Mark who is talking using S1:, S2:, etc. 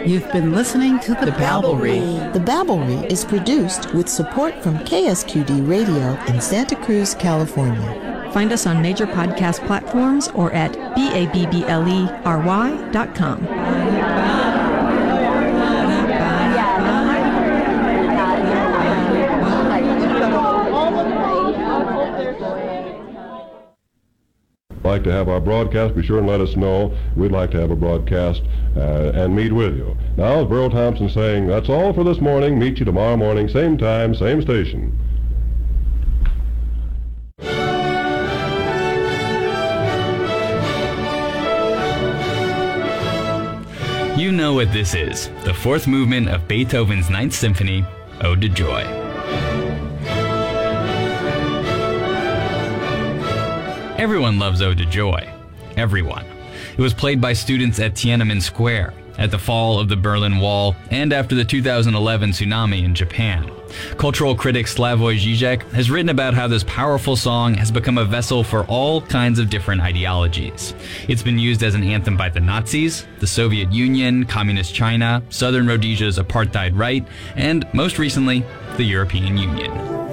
S1: You've been listening to The Babblery.
S2: The Babblery is produced with support from KSQD Radio in Santa Cruz, California.
S3: Find us on major podcast platforms or at babblery.com.
S4: Like to have our broadcast, be sure and let us know. We'd like to have a broadcast and meet with you. Now, as Burl Thompson saying, that's all for this morning. Meet you tomorrow morning, same time, same station.
S5: You know what this is, the fourth movement of Beethoven's Ninth Symphony, Ode to Joy. Everyone loves Ode to Joy. Everyone. It was played by students at Tiananmen Square, at the fall of the Berlin Wall, and after the 2011 tsunami in Japan. Cultural critic Slavoj Žižek has written about how this powerful song has become a vessel for all kinds of different ideologies. It's been used as an anthem by the Nazis, the Soviet Union, Communist China, Southern Rhodesia's apartheid right, and most recently, the European Union.